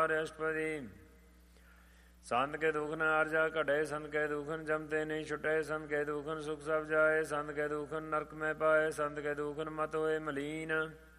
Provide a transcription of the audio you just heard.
ਓੰਕਾਰ ਅਸ਼ਟਪਦੀ। ਸੰਤ ਕੇ ਦੁਖ ਨ ਆਰਜਾ ਘਟੇ, ਸੰਤ ਕੇ ਦੁਖਨ ਜਮਤੇ ਨਹੀਂ ਛੁਟੇ, ਸੰਤ ਕੇ ਦੁਖਨ ਸੁਖ ਸਭ ਜਾਏ, ਸੰਤ ਕੇ ਦੁਖਨ ਨਰਕ ਮੈਂ ਪਾਏ, ਸੰਤ ਕੇ ਦੁਖਨ ਮਤ ਹੋਏ ਮਲੀਨ।